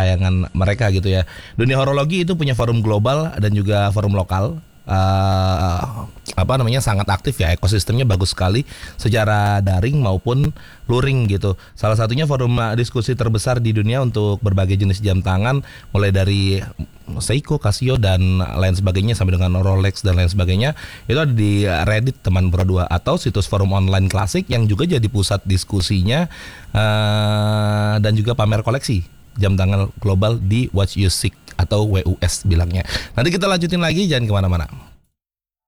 kesayangan mereka gitu ya. Dunia horologi itu punya forum global dan juga forum lokal. Sangat aktif ya, ekosistemnya bagus sekali secara daring maupun luring gitu. Salah satunya forum diskusi terbesar di dunia untuk berbagai jenis jam tangan, mulai dari Seiko, Casio dan lain sebagainya sampai dengan Rolex dan lain sebagainya. Itu ada di Reddit teman Pro 2 atau situs forum online klasik yang juga jadi pusat diskusinya dan juga pamer koleksi jam tangan global di Watch You Seek atau WUS bilangnya. Nanti kita lanjutin lagi, jangan kemana-mana.